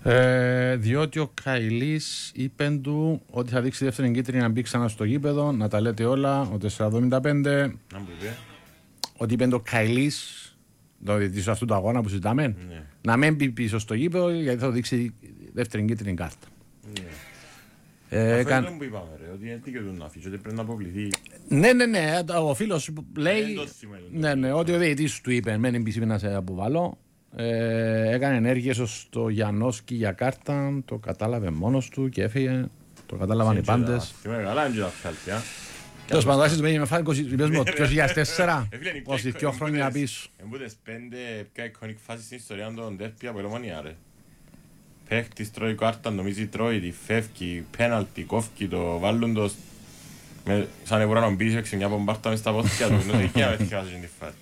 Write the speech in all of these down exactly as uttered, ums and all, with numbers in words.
Ε, διότι ο Καηλής είπε του ότι θα δείξει δεύτερη κίτρινη να μπει ξανά στο γήπεδο, να τα λέτε όλα, ο τέσσερα εβδομήντα πέντε. Να μου πει. Ότι είπε το Καηλής, το διαιτητής αυτού του αγώνα που συζητάμε, Ναι. να μην μπει πίσω στο γήπεδο γιατί θα δείξει δεύτερη κίτρινη κάρτα. Ναι. Ε, Αυτό καν... είναι που είπαμε ρε, ότι είναι δίκαιο του να αφήσει, ότι πρέπει να αποβληθεί. Ναι, ναι, ναι, ο φίλος λέει. Δεν το σημαίνει. Ναι, ναι, ότι ο διαιτητής του είπε, μένει πίσω να σε αποβάλω. Ε, έκανε ενέργειες στο Γιαννόσκι για κάρτα, το κατάλαβε μόνος του και έφυγε. Το κατάλαβαν οι πάντες. Καλά είναι και τα φιάλτια. Τέλος πάντων, άρχισε με φάει είκοσι τέσσερα, είκοσι δύο χρόνια πίσω. Εμπούτες πέντε πια εικονικ φάσεις στην ιστορία των ντέρπι από Ελομονία ρε. Παίχτης τρώει κάρτα, νομίζει τρώει, τη φεύγει, πέναλτι, κόφκει το, βάλουν το σαν εβουράνον πίσω, έξι μια πομπάρτα μες στα πόθηκια του, ενώ εκεί να βεθιάζει τη φάση.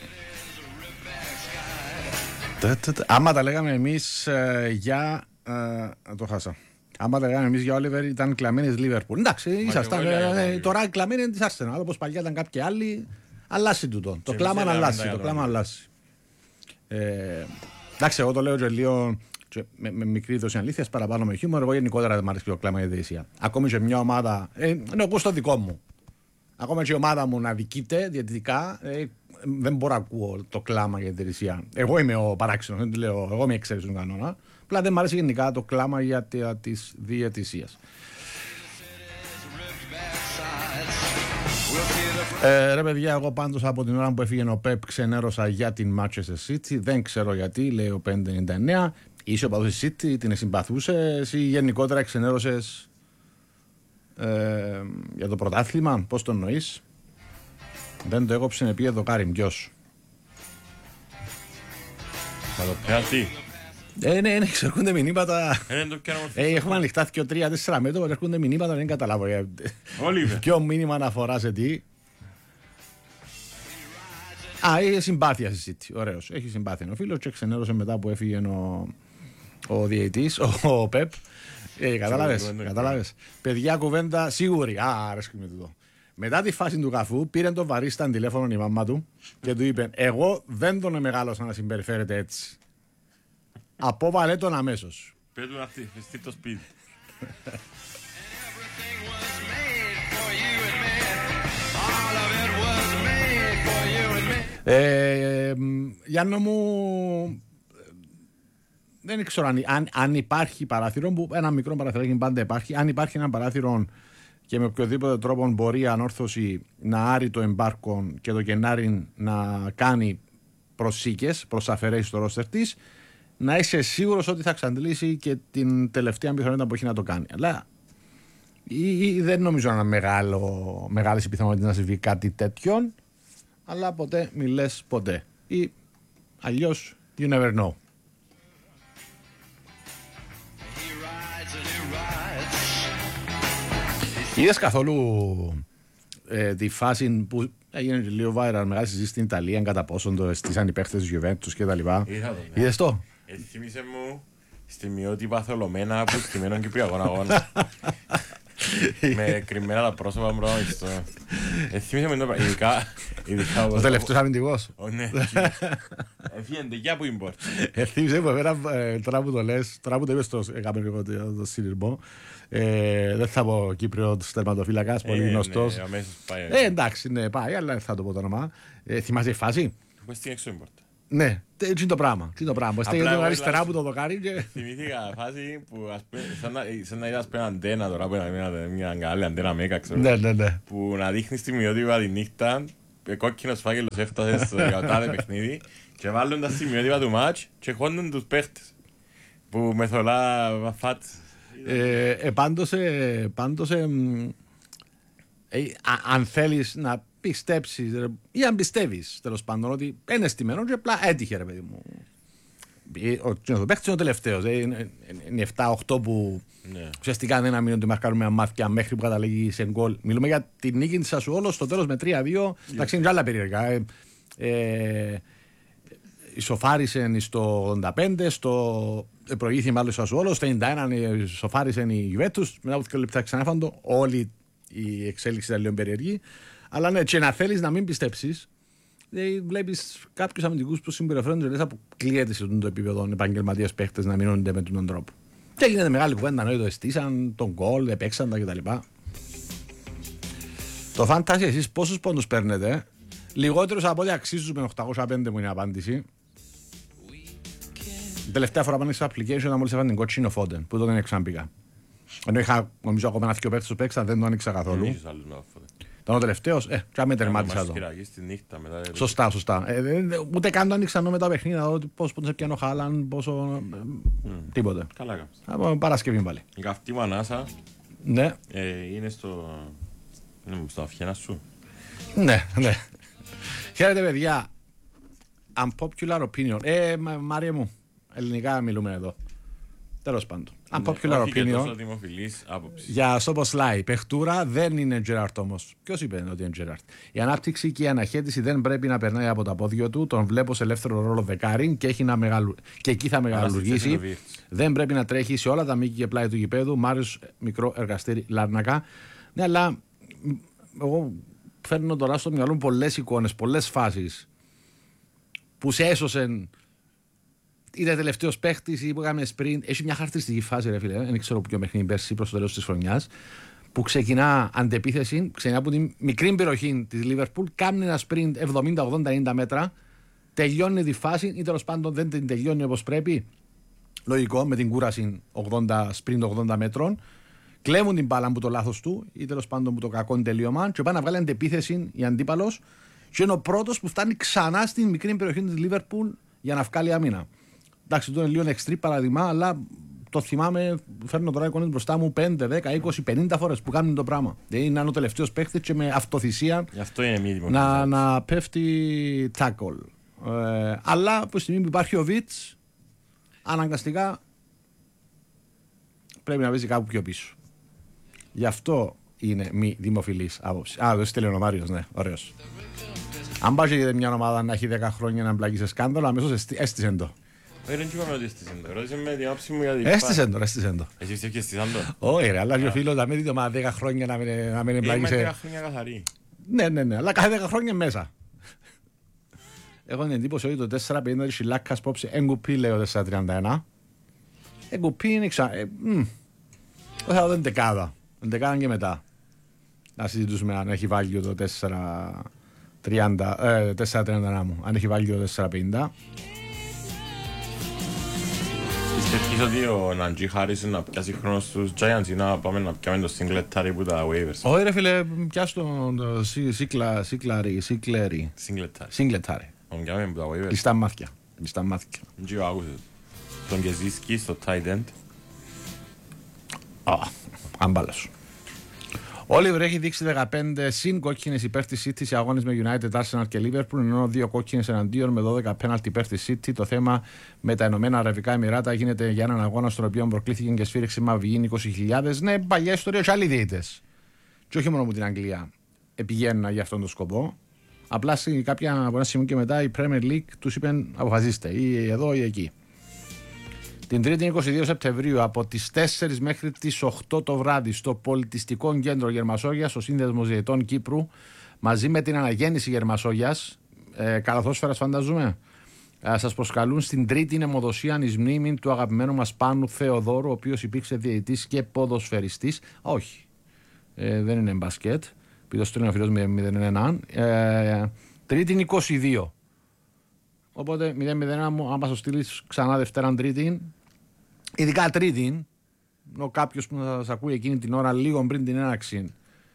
Άμα τα λέγαμε εμείς για... το χάσα. Άμα τα λέγαμε εμείς για Όλιβερ ήταν κλαμμένες Λίβερπουλ. Εντάξει, ήσασταν τώρα κλαμμένοι της Arsenal, όπως παλιά ήταν κάποιοι άλλοι. Αλλάσει τούτο. Το κλάμα αλλάσει. Το κλάμα αλλάσει. Εντάξει, εγώ το λέω και λίγο με, με μικρή δόση αλήθειας παραπάνω με χιούμορ. Εγώ γενικότερα δεν μου αρέσει το κλάμα για διαιτησία. Ακόμη και μια ομάδα. Ε, ναι, εγώ στο δικό μου. Ακόμα και η ομάδα μου να δικείται διαιτητικά, ε, δεν μπορώ να ακούω το κλάμα για την διαιτησία. Εγώ είμαι ο παράξενος, δεν τη λέω. Εγώ είμαι εξαίρεση του κανόνα. Απλά δεν μου αρέσει γενικά το κλάμα για τη διαιτησία. Ε, ρε παιδιά, εγώ πάντως από την ώρα που έφυγε ο Πεπ ξενέρωσα για την Manchester City. Δεν ξέρω γιατί, λέει ο πέντε ενενήντα εννέα. Είσαι ο παδός της City, την συμπαθούσες ή γενικότερα ξενέρωσες ε, για το πρωτάθλημα, πώς το εννοείς? Δεν το έκοψε επί εδώ Κάριμ, ποιος? Γιατί? Ε, ναι, ναι, ξερχούνται μηνύματα. Ε, έχουμε ανοιχτά και τρία τέσσερα μέτωπα, έρχονται μηνύματα, δεν καταλάβω. Ποιο μήνυμα αναφορά σε τι? Α, έχει συμπάθεια στη City. Ωραίος. Έχει συμπάθεια ο φίλος και ξενέρωσε μετά που έφυγε ο, ο διαιτητής, ο, ο Πεπ. Ε, κατάλαβες, κατάλαβες. Παιδιά, κουβέντα σίγουρη. Α, αρέσκει με τούτο. Μετά τη φάση του καφού πήρε τον βαρίστα τηλέφωνο η μαμά του και του είπε: εγώ δεν τον μεγάλωσα να συμπεριφέρεται έτσι. Απόβαλε τον αμέσως. Πέτου να χτιστεί το σπίτι. Ε, Γιάννο μου, δεν ξέρω αν, αν, αν υπάρχει παράθυρο, που ένα μικρό παράθυρο πάντα υπάρχει, αν υπάρχει ένα παράθυρο και με οποιοδήποτε τρόπο μπορεί η ανόρθωση να άρει το εμπάρκο και το Γενάρη να κάνει προσήκες προς αφαιρέσεις στο ρόστερ της, να είσαι σίγουρος ότι θα εξαντλήσει και την τελευταία πιθανότητα που έχει να το κάνει. Αλλά ή, ή δεν νομίζω να είναι μεγάλο, μεγάλες οι πιθανότητες να συμβεί κάτι τέτοιο, αλλά ποτέ μη λες ποτέ. Ή αλλιώς you never know. Είδες καθόλου ε, τη φάση που έγινε λίγο viral, μεγάλη συζήτηση στην Ιταλία κατά πόσον το στήσαν οι παίχτες της Juventus και τα λοιπά? Είδες το? Ε, θύμισε μου στη μειότυπα θολωμένα που στημένων Κυπριακών αγώνα. Με κρυμμένα τα πρόσωπα μου στο... Ε, θύμισε με το πράγμα, ειδικά... Ο τελευταίος αμυντικός. Ναι, εφύγενται για που είναι. Ε, θύμισε μου εμένα τώρα που το λες, τώρα που το είπες στο συνειρμό, δεν θα πω Κύπριος τερματοφύλακας, πολύ γνωστός. Ε, εντάξει, ναι, πάει, αλλά δεν θα το πω το όνομα. Θυμάσαι η φάση? Πώς την έξω είναι. Ναι, τι είναι το πράγμα. Τι είναι το πράγμα. Στέγεται τον αριστερά που το δοκάρει και... Θυμήθηκα φάση που σαν να είδας πέρα αντένα τώρα, μια καλή αντένα μέκα, ξέρω. Ναι, ναι, ναι. Που να δείχνει τη μειότυπα τη νύχτα, κόκκινος φάκελος έφτασε στο τάδε παιχνίδι και βάλουν τα σημειότυπα του μάτς και χώνουν τους παίχτες. Που με θολά φάτς. Πάντως, αν θέλεις να πιστέψεις ή αν πιστεύεις τέλος πάντων ότι είναι στημένο και απλά έτυχε ρε παιδί μου. Ο παίκτης είναι ο τελευταίος. Είναι επτά οκτώ που ουσιαστικά δεν αμήνουν ότι μαρκάρουμε μάθηκια μέχρι που καταλήγει σε γκολ. Μιλούμε για την νίκη της Σασουόλο στο τέλος με τρία δύο. Εντάξει, είναι και άλλα περίεργα. Ισοφάρισαν στο ογδόντα πέντε, στο προηγήθηκε μάλλον η Σασουόλο, στο ενενήντα ένα ισοφάρισαν οι Γιουβέντους. Μετά από δύο λεπτά ξανάφαν το. Όλη η εξέλιξη ήταν λίγο περίεργη. Αλλά ναι, και να θέλεις να μην πιστέψεις, Δηλαδή, βλέπεις κάποιους αμυντικούς που συμπεριφέρονται λες αποκλείεται σε το επίπεδο επαγγελματίες παίχτες να μείνονται με τον τρόπο. Και γίνεται μεγάλη κουβέντα, νόητο εστίσαν, τον γκολ, επέξαν τα κτλ. Το Fantasy, εσείς πόσους πόντους παίρνετε? Λιγότερους από ό,τι αξίζουν με οχτακόσια πέντε μου είναι η απάντηση. Η τελευταία φορά που άνοιξα application ήταν μόλις έφανε την κότσινο Φόντεν, που τότε δεν ξαναπήκα. Ενώ είχα νομίζω ακόμα ένα δύο παίκτες που παίξα, δεν το άνοιξα καθόλου. Ήταν ο τελευταίος, ε, και άμε τερμάτισα το. Σωστά, σωστά. Ε, δε, δε, ούτε καν το άνοιξα με τα παιχνίδια, να δω πώς πότε σε πιάνω Χάλαν, πόσο... Mm. Τίποτε. Καλά έκαμες. Από Παρασκευή πάλι. Η καυτή μανάσα ναι. ε, είναι στο... είναι στο αφιένα σου. Ναι, ναι. Χαίρετε παιδιά. Unpopular opinion. Ε, Μάρια μου, ελληνικά μιλούμε εδώ. Τέλος πάντων. Unpopular opinion. Για Σόμποσλάι. Παιχτούρα δεν είναι Τζεράρτ όμως. Ποιος είπε ότι είναι Τζεράρτ? Η ανάπτυξη και η αναχέτηση δεν πρέπει να περνάει από τα πόδια του. Τον βλέπω σε ελεύθερο ρόλο δεκάρι και, έχει να μεγαλου... και εκεί θα μεγαλουργήσει. Δεν πρέπει να τρέχει σε όλα τα μήκη και πλάι του γηπέδου. Μάριος, μικρό εργαστήρι Λάρνακα. Ναι, αλλά εγώ φέρνω τώρα στο μυαλό μου πολλές εικόνες, πολλές φάσεις που σε έσωσαν. Είτε τελευταίο παίχτη ή που έκαμε sprint. Έχει μια χαρακτηριστική φάση, ρε φίλε. Δεν ξέρω ποιο παιχνίδι πέρσι προ το τέλο τη χρονιά. Που ξεκινά αντεπίθεση, ξεκινά από την μικρή περιοχή τη Liverpool, κάνει ένα sprint εβδομήντα ογδόντα ενενήντα μέτρα, τελειώνει τη φάση ή τέλος πάντων δεν την τελειώνει όπως πρέπει. Λογικό, με την κούραση ογδόντα, sprint ογδόντα μέτρων. Κλέβουν την μπάλα από το λάθος του ή τέλος πάντων από το κακό τελείωμα. Και πάει να βγάλει αντεπίθεση η αντίπαλο. Και είναι ο πρώτο που φτάνει ξανά στην μικρή περιοχή τη Liverpool για να βγάλει άμυνα. Εντάξει, το είναι λίγο εξτρί παράδειγμα, αλλά το θυμάμαι, φέρνω τώρα εικόνες μπροστά μου πέντε, δέκα, είκοσι, πενήντα φορές που κάνουν το πράγμα. Δηλαδή είναι ο τελευταίος παίχτης και με αυτοθυσία να, να πέφτει tackle. Ε, αλλά από τη στιγμή που υπάρχει ο Βιτς, αναγκαστικά πρέπει να βάζει κάπου πιο πίσω. Γι' αυτό είναι μη δημοφιλής άποψη. Α, δεν στέλνει ο Μάριος, ναι, ωραίος. Αν πάει για μια ομάδα να έχει δέκα χρόνια να μπλακεί σε σκάνδαλο, αμέσως έστησε το. Δεν είπαμε ότι έστησαν το. Ρώτησε με την άποψη μου για την... Έστησαν το, έστησαν το. Εσύ είσαι και έστησαν το. Όχι ρε, αλλά και ο φίλος να μην δείτε μα δέκα χρόνια να μην εμπλάκει σε... Είμαι δέκα χρόνια καθαρή. Ναι, ναι, ναι, αλλά κάθε δέκα χρόνια μέσα. Έχω την εντύπωση ότι το τέσσερα πενήντα της Σιλάκας πόψε εγκουπί λέει ο τέσσερα τριάντα ένα. Εγκουπί είναι ξα... Δεν θα δω εντεκάδα. Εντεκάδα και μετά. Να συζητήσουμε αν έχει βάλει το τέσσερα τριάντα ένα μου. Αν έχει βάλει το τέσσερα πενήντα. Πιστεύεις ότι ο Ναντζί Χάρισον να πιάσει χρόνο στους Giants ή να πάμε να πιάμε το Singletary που τα waivers? Όχι ρε φίλε, πιάσ' τον Singletary. Singletary. Τον πιάμε που τα waivers. Κλειστά μάθηκια. Κλειστά μάθηκια. Τι άκουσες. Τον Γεζίσκι στο tight end. Α, άμπαλος. Ο Όλιβερ έχει δείξει δεκαπέντε συν κόκκινες υπέρ της City σε αγώνες με United, Arsenal και Liverpool, ενώ δύο κόκκινες εναντίον με δώδεκα πέναλτι υπέρ της City. Το θέμα με τα Ηνωμένα Αραβικά Εμιράτα γίνεται για έναν αγώνα στον οποίο προκλήθηκε και σφύριξε Μαυγίνη είκοσι χιλιάδες. Ναι, παλιά ιστορία και άλλοι διαιτητές. Και όχι μόνο από την Αγγλία πηγαίνουν για αυτόν τον σκοπό. Απλά σε κάποια από ένα σημείο και μετά η Premier League τους είπε αποφασίστε ή εδώ ή εκεί. Την Τρίτη είκοσι δύο Σεπτεμβρίου από τις τέσσερις μέχρι τις οκτώ το βράδυ στο Πολιτιστικό Κέντρο Γερμασόγειας, ο Σύνδεσμος Διαιτητών Κύπρου, μαζί με την Αναγέννηση Γερμασόγειας, ε, καλαθόσφαιρας φανταζούμε, ε, σας προσκαλούν στην τρίτη αιμοδοσία εις μνήμη του αγαπημένου μας Πάνου Θεοδόρου, ο οποίος υπήρξε διαιτητής και ποδοσφαιριστής. Όχι, ε, δεν είναι μπασκέτ, επειδή το είναι ο φίλος με μηδέν ένα. Ε, τρίτη είκοσι δύο. Οπότε μηδέν μηδέν ένα μου, αν μας το στείλεις ξανά Δευτέραν Τρίτη, ειδικά Τρίτη, ο κάποιος που θα σας ακούει εκείνη την ώρα λίγο πριν την έναρξη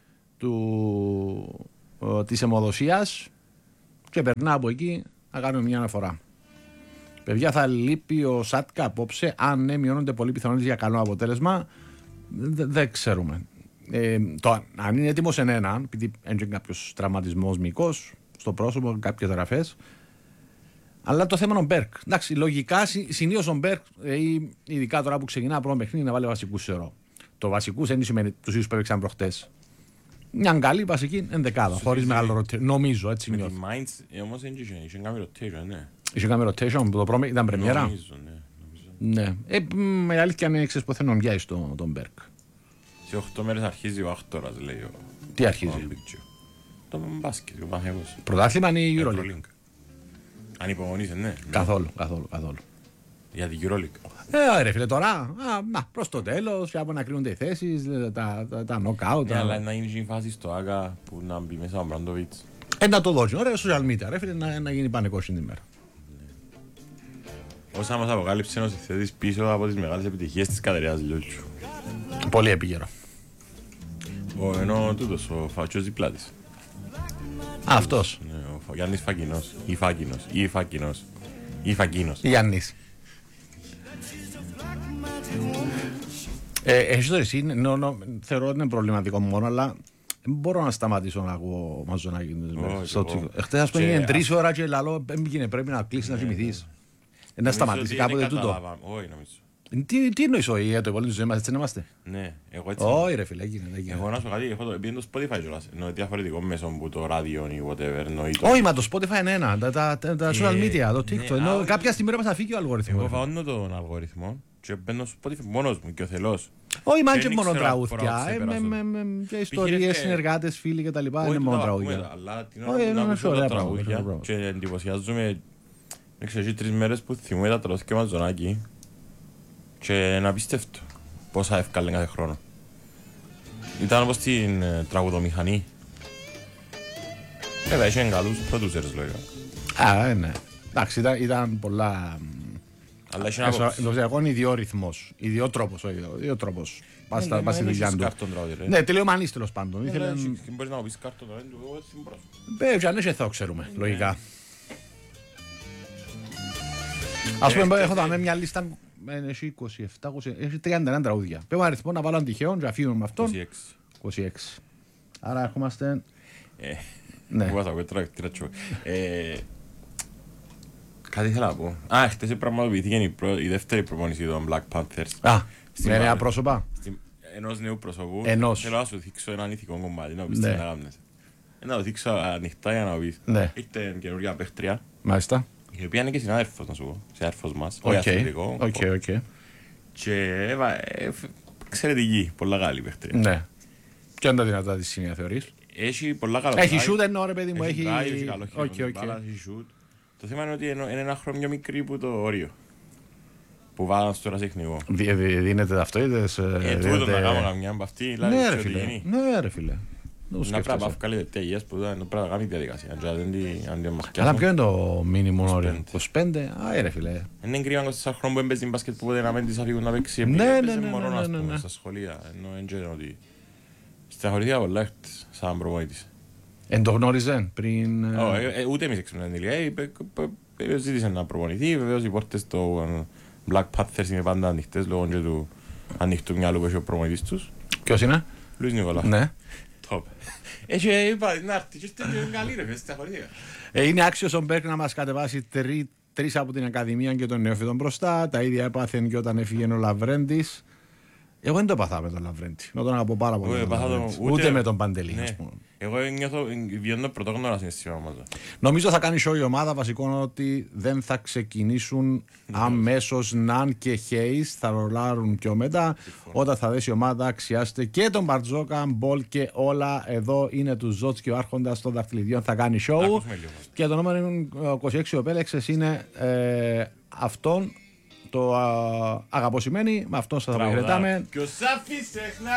του, ε, της αιμοδοσίας και περνά από εκεί να κάνουμε μια αναφορά. Παιδιά, θα λείπει ο Σάτκα απόψε, αν ναι, μειώνονται πολύ πιθανότητες για καλό αποτέλεσμα, δεν δε ξέρουμε. Ε, το, αν είναι έτοιμος εν έναν, επειδή έγινε κάποιος τραυματισμός μυϊκός στο πρόσωπο, κάποιες γραφές. Αλλά το θέμα είναι ο Μπέρκ. Εντάξει, λογικά συνήθως ο Μπέρκ, ή ειδικά τώρα που ξεκινά πρώτο παιχνίδι, να βάλει βασικούς θεωρώ. Το βασικούς δεν σημαίνει τους ίδιους που έπαιξαν προχτές. Μια καλή βασική ενδεκάδα, χωρίς μεγάλο rotation. Νομίζω, έτσι νιώθω. Με τη Mainz όμως δεν είχε κάνει rotation, ναι. Είχε κάνει rotation, το πρώτο ήταν πρεμιέρα. Νομίζω, ναι. Ναι. Ε, με αλήθεια είναι ξέρεις που θέλω να πιάσει τον Μπέρκ. Σε οκτώ μέρες αρχίζει ο Αχτόρας, λέει ο... Τι αρχίζει? Το μπάσκετ, ο Παναθηναϊκός. Πρωτάθλημα είναι η EuroLeague. Αν υπομονείσαι, ναι. Καθόλου, καθόλου, καθόλου. Για την EuroLeague. Ε, ρε φίλε, τώρα, α, να, προς το τέλος, από να κρίνονται οι θέσεις, τα, τα, τα knockout. Ναι, αλλά να γίνει η φάση στο Άκα που να μπει μέσα ο Μπραντοβίτς. Ε, να το δώσει, ωραία, social media, ρε φίλε, να, να γίνει πανικός την ημέρα. Όσα μας αποκάλυψε ως θέσεις πίσω από τις μεγάλες επιτυχίες της κατεραιάς Λιόλτσου. Πολύ επίκαιρο. Ο, ενώ τούτος, ο Φατσός διπλά της. Α, αυτός. Ναι, ο Γιάννης Φακινός, ή Φάκινος, ή Φακινός, ή Φακίνος. Γιάννης. Ε, εσύ τώρα εσύ, νο, νο, θεωρώ ότι είναι προβληματικό μόνο, αλλά δεν μπορώ να σταματήσω να ακούω Μαζονάκη. Εχθές ας πούμε είναι τρεις ώρα και λαλό, πρέπει να κλείσεις να θυμηθείς. Να σταματήσει κάποτε τούτο. Όχι, νομίζω. Τι, τι εννοείς όχι, για το υπόλοιπο ζωή μας, έτσι να είμαστε. Ναι, εγώ έτσι. Όχι ρε φίλε, έγινε. Εγώ να σου πω κάτι, έχω το επειδή το Spotify κιόλας. Εννοώ διαφορετικό μέσο που το ράδιο ή whatever. Όχι, μα το Spotify είναι ένα, τα, τα, τα, τα social media, το TikTok. Ενώ κάποια στιγμή πρέπει να φύγει ο αλγόριθμος. Εγώ φαώνω τον αλγόριθμο και μπαίνω στο Spotify μόνος μου και ο θελός. Όχι, μα και μόνο τραγούδια. Και ιστορίες, συνεργάτες, φίλοι κτλ. Είναι μόνο τραγούδια. Αλλά την ώρα που να ακούσω τα τραγούδια και εντυπωσιάζομαι. Έξω τρεις μέρες που θυμούμαι τα τραγούδια Μαζονάκη. Και είναι απίστευτο πόσα εύκαλε κάθε χρόνο. Ήταν όπως την ε, τραγουδομηχανή. Βέβαια, είχε καλούς producers λόγια. Α, ναι. Εντάξει, ήταν, ήταν πολλά... Αλλά είχε ένα απόψη. Το είναι ιδιόρυθμος, ιδιότροπος, όχι, ιδιότροπος. Πας στη δουλειά του. Ρε. Ναι, τελειομανής τέλος πάντων. Ναι, Ήθελε... και μπορείς να μου πεις κάρτον τραγούδι του, εγώ έτσι μπρος. Πέ, και αν είσαι θα ξέρουμε, λογικά. Ας πούμε, έχω δει μια λίστα. Έχει είκοσι επτά, είκοσι, έχει τριάντα ένα τραγούδια. Πέμπω αριθμό να βάλω αντυχαίων και αφήνουμε με αυτόν. είκοσι έξι. είκοσι έξι. Άρα έχουμε. Ε, ναι. Που βάζα εγώ τραγούδι, κάτι ήθελα να πω. Α, χτες πραγματοποιήθηκε η, προ... η δεύτερη προπόνηση των Black Panthers. Α, με νέα πρόσωπα. Στην... Ενός νέου προσωπού. Ενός. Θέλω να σου δείξω έναν ηθικό κομμάτι, να πεις τι ναι. να κάνεις. Να το δείξω ανοιχτά για να πεις. Ναι. Ήρθε καινούργια παίχτρια. Μάλιστα. Η οποία είναι και συνάδελφος, να σου πω. Συνάδελφος μας. Όχι αθλητικό. Οκ, οκ. Και εξαιρετική, πολλά καλή παίχτρια. Ναι. Και αν τα δυνατά της σημεία θεωρείς. Έχει πολλά καλά. Έχει shoot εννοώ ρε παιδί μου. Έχει καλό χέρι. Έχει shoot. Το θέμα είναι ότι είναι ένα χρόνο πιο μικρή που το όριο. Που βάλαν στο ρασίχνηγο. Δίνετε ταυτότητες. Ε, τούτο να κάνω καμιά από αυτή. Ναι ρε φίλε. Ναι ρε φίλε. Να πρέπει να βγάλει τέτοιες που δεν πρέπει να κάνει διαδικασία. Αλλά ποιο είναι το μήνυμο όριο. είκοσι πέντε. Α, ρε φίλε. Είναι κρίμα είκοσι τέσσερα χρόνια που έμπαιζε μπάσκετ που δεν να τις αφήγουν να παίξει. Ναι, ναι, ναι, μόνο, ναι, ας ναι, πούμε, ναι. στα σχολεία. Ενώ έντια ότι στεναχωρηθήκα πολλά έχτες σαν προπονητής. Εν το γνώριζε πριν... Ούτε εμείς έξουμε την ηλικία. Ζήτησε να προπονηθεί. Βεβαίως οι πόρτες του Black Panthers είναι πάντα ανοιχτές λόγω και του ανοιχτού μυαλού που έχει ο προπονητής τους. Ποιος είναι? Λουίς Νικολά. Ναι. Top. Έχει είπα να έρθει και είστε καλή ρε, στεναχωρηθήκα. Είναι άξιος ο Μπέρκ να μας κατεβάσει τρει, τρεις από την Ακαδημία και τον νεόφυτον μπροστά. Τα ίδια έπαθε και όταν έφυγε ο Λαβρέντης. Εγώ δεν το έπαθα με τον Λαβρέντη. Να τον αγαπώ πάρα πολύ. Εγώ, τον ούτε... ούτε με τον Παντελή. Ναι. Ας πούμε. Εγώ νιώθω, βιώνω πρωτόγνωρα συναισθήμα μας. Νομίζω θα κάνει show η ομάδα. Βασικό είναι ότι δεν θα ξεκινήσουν αμέσως Ναν και Χέις. Θα ρολάρουν πιο μετά. Όταν θα δέσει η ομάδα, αξιάστε και τον Μπαρτζόκα, Μπολ και όλα. Εδώ είναι του Ζότς και ο Άρχοντας των Δαχτυλιδιών. Θα κάνει show. Και το νούμερο είκοσι έξι ο Πέλεξες είναι ε, αυτόν. Το α, αγαπώ σημαίνει, με αυτό σας αποχαιρετάμε.